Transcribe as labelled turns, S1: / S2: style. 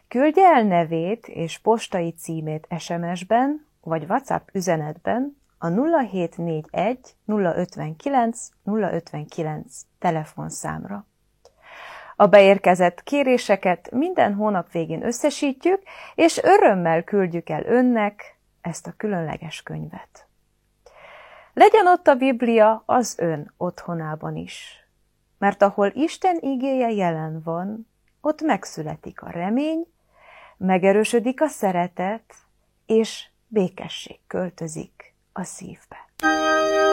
S1: Küldje el nevét és postai címét SMS-ben vagy WhatsApp üzenetben a 0741 059 059 telefonszámra. A beérkezett kéréseket minden hónap végén összesítjük, és örömmel küldjük el önnek ezt a különleges könyvet. Legyen ott a Biblia az ön otthonában is, mert ahol Isten igéje jelen van, ott megszületik a remény, megerősödik a szeretet, és békesség költözik a szívbe.